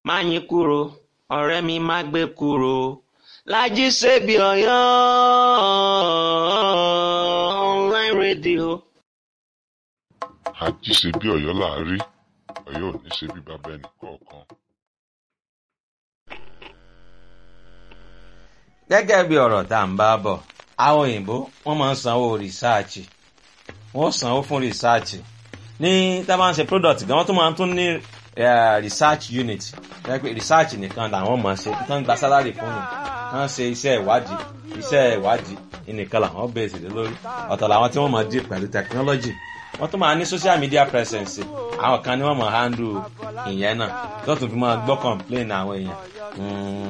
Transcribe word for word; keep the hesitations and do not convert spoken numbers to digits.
Máyìnkúrò ọ̀rẹ́ mi má gbé kúrò Lájí Ṣebí Ọ̀yọ́ online radio. Àjí ṣe bí Ọ̀yọ́ là á rí, Ọ̀yọ́ ò ní ṣe bí bàbá ẹnì kọ̀ọ̀kan. Gẹ́gẹ́ bí ọ̀rọ̀ tá à ń bá bọ̀, àwọn òyìnbó wọ́n máa ń sanwó rìsáàchì, wọ́n sanwó fún rìsáàchì. Ní tá a bá ń ṣe product gan, wọ́n tún máa ń tún ní research unit. Research nìkan làwọn máa ṣe, tán gba sálárì fún un, wọ́n ṣe iṣẹ́ ìwádìí, iṣẹ́ ìwádìí nìkan làwọn bẹ̀rẹ̀ sí lórí. Ọ̀tọ̀ làwọn tí wọ́n máa dì pẹ̀lú technology. Wọ́n tún máa ní social media presence. Àwọn kan ni wọ́n máa handle ìyẹn náà, tó tún fi máa gbọ́ complain àwọn èèyàn.